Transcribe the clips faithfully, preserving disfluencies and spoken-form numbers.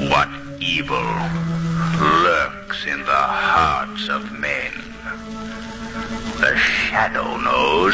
What evil lurks in the hearts of men? The Shadow knows.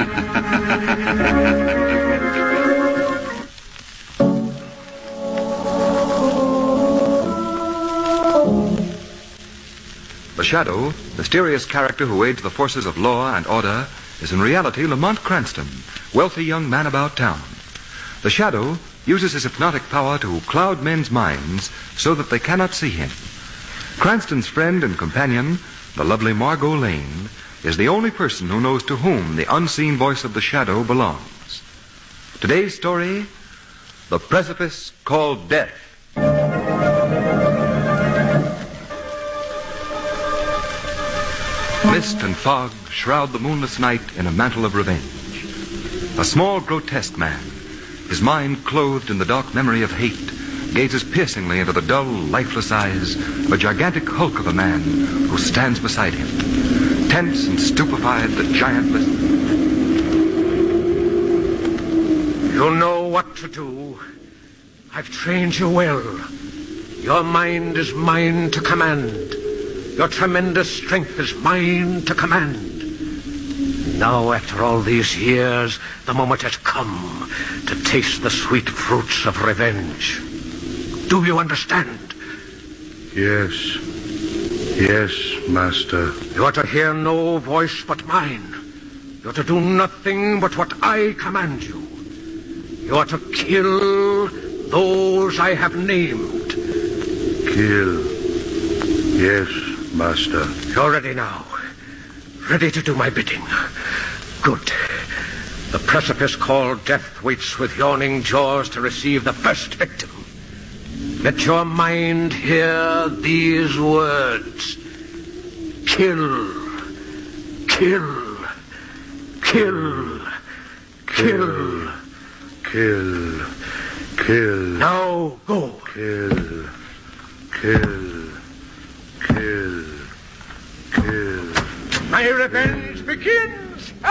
The Shadow, mysterious character who aids the forces of law and order, is in reality Lamont Cranston, wealthy young man about town. The Shadow uses his hypnotic power to cloud men's minds so that they cannot see him. Cranston's friend and companion, the lovely Margot Lane, is the only person who knows to whom the unseen voice of the Shadow belongs. Today's story, The Precipice Called Death. Mist and fog shroud the moonless night in a mantle of revenge. A small, grotesque man, his mind clothed in the dark memory of hate, gazes piercingly into the dull, lifeless eyes of a gigantic hulk of a man who stands beside him. Tense and stupefied, the giant listens. You know what to do. I've trained you well. Your mind is mine to command. Your tremendous strength is mine to command. Now, after all these years, the moment has come to taste the sweet fruits of revenge. Do you understand? Yes. Yes, Master. You are to hear no voice but mine. You are to do nothing but what I command you. You are to kill those I have named. Kill. Yes, Master. You're ready now. Ready to do my bidding. Good. The precipice called Death waits with yawning jaws to receive the first victim. Let your mind hear these words. Kill. Kill. Kill. Kill. Kill. Kill. Now go. Kill. Kill. Kill. Kill. My revenge begins.